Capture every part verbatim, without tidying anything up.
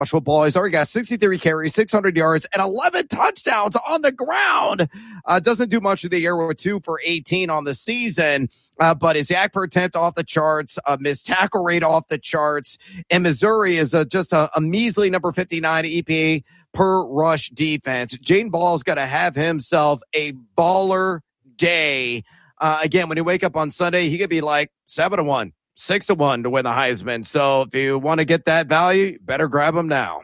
football. He's already got sixty-three carries, six hundred yards, and eleven touchdowns on the ground. Uh, doesn't do much of the year with two for eighteen on the season, uh, but his yak per attempt off the charts, uh, missed tackle rate off the charts, and Missouri is a, just a, a measly number fifty-nine E P A per rush defense. Jaden Ball's got to have himself a baller day. Uh, again, when you wake up on Sunday, he could be like seven to one. Six to one to win the Heisman. So if you want to get that value, better grab them now.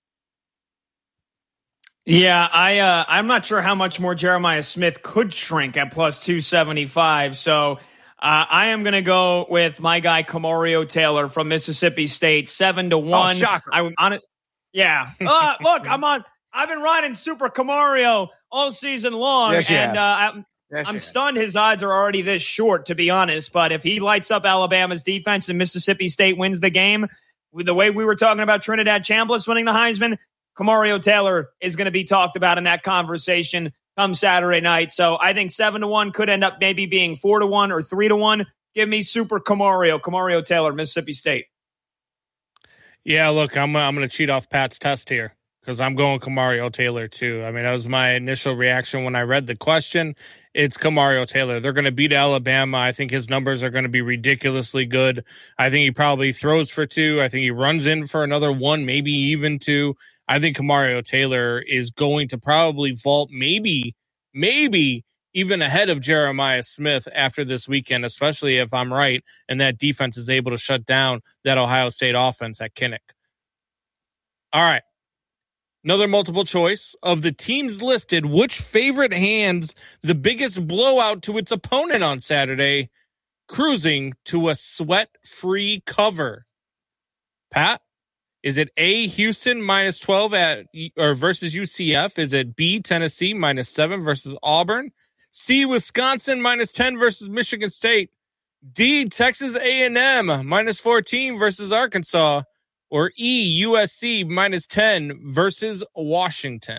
Yeah, I uh, I'm not sure how much more Jeremiah Smith could shrink at plus two seventy-five. So uh, I am going to go with my guy Kamario Taylor from Mississippi State, seven to one. Oh, shocker! I on it. Yeah. Uh, look, I'm on. I've been riding Super Kamario all season long, yes, and uh, I'm, yes, I'm stunned his odds are already this short, to be honest. But if he lights up Alabama's defense and Mississippi State wins the game, with the way we were talking about Trinidad Chambliss winning the Heisman, Kamario Taylor is going to be talked about in that conversation come Saturday night. So I think seven to one could end up maybe being four to one or three to one. Give me Super Kamario, Kamario Taylor, Mississippi State. Yeah, look, I'm I'm going to cheat off Pat's test here because I'm going Kamario Taylor too. I mean, that was my initial reaction when I read the question. It's Kamario Taylor. They're going to beat Alabama. I think his numbers are going to be ridiculously good. I think he probably throws for two. I think he runs in for another one, maybe even two. I think Kamario Taylor is going to probably vault maybe, maybe even ahead of Jeremiah Smith after this weekend, especially if I'm right and that defense is able to shut down that Ohio State offense at Kinnick. All right. Another multiple choice of the teams listed, which favorite hands the biggest blowout to its opponent on Saturday, cruising to a sweat-free cover? Pat, is it A, Houston minus twelve at or versus U C F? Is it B, Tennessee minus seven versus Auburn? C, Wisconsin minus ten versus Michigan State? D, Texas A and M minus fourteen versus Arkansas? Or E, U S C minus ten versus Washington?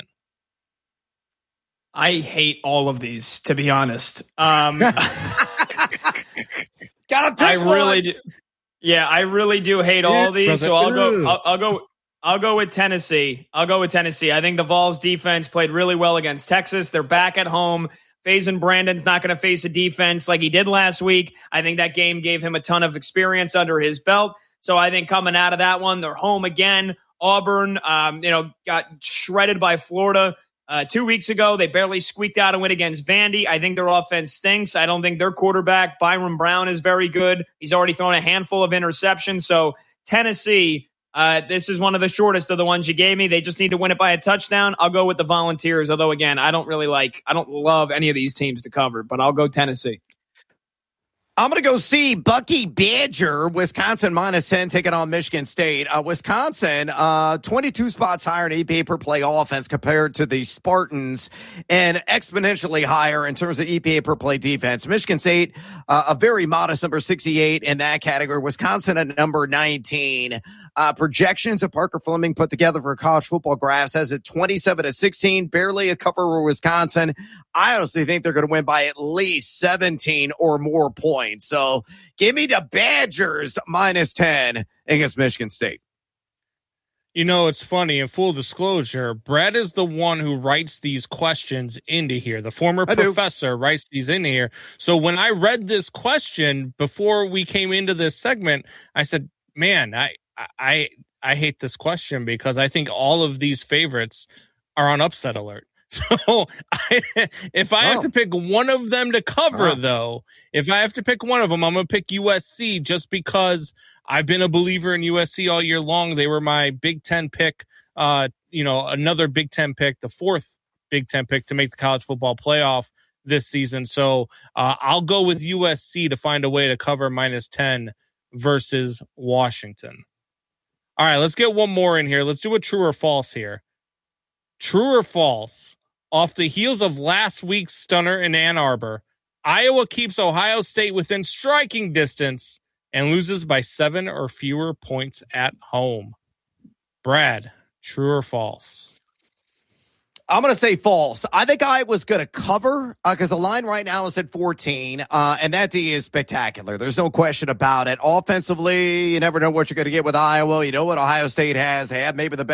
I hate all of these, to be honest. Um, Gotta pick I one. really do. Yeah, I really do hate all of these. So I'll go. I'll, I'll go. I'll go with Tennessee. I'll go with Tennessee. I think the Vols defense played really well against Texas. They're back at home. Faison Brandon's not going to face a defense like he did last week. I think that game gave him a ton of experience under his belt. So I think coming out of that one, they're home again. Auburn, um, you know, got shredded by Florida uh, two weeks ago. They barely squeaked out a win against Vandy. I think their offense stinks. I don't think their quarterback, Byron Brown, is very good. He's already thrown a handful of interceptions. So Tennessee, uh, this is one of the shortest of the ones you gave me. They just need to win it by a touchdown. I'll go with the Volunteers, although, again, I don't really like, I don't love any of these teams to cover, but I'll go Tennessee. I'm going to go see Bucky Badger, Wisconsin minus ten, taking on Michigan State. Uh, Wisconsin, uh, twenty-two spots higher in E P A per play offense compared to the Spartans and exponentially higher in terms of E P A per play defense. Michigan State, uh, a very modest number sixty-eight in that category. Wisconsin at number nineteen. Uh, projections that Parker Fleming put together for college football graphs has it twenty-seven to sixteen, barely a cover for Wisconsin. I honestly think they're going to win by at least seventeen or more points. So give me the Badgers minus ten against Michigan State. You know, it's funny. In full disclosure, Brad is the one who writes these questions into here. The former I professor do. writes these in here. So when I read this question before we came into this segment, I said, man, I, I, I hate this question because I think all of these favorites are on upset alert. So I, if I oh. have to pick one of them to cover, oh. though, if I have to pick one of them, I'm going to pick U S C just because I've been a believer in U S C all year long. They were my Big Ten pick, uh, you know, another Big Ten pick, the fourth Big Ten pick to make the college football playoff this season. So uh, I'll go with U S C to find a way to cover minus ten versus Washington. All right, let's get one more in here. Let's do a true or false here. True or false? Off the heels of last week's stunner in Ann Arbor, Iowa keeps Ohio State within striking distance and loses by seven or fewer points at home. Brad, true or false? I'm going to say false. I think I was going to cover because uh, the line right now is at fourteen, uh, and that D is spectacular. There's no question about it. Offensively, you never know what you're going to get with Iowa. You know what Ohio State has. They have maybe the best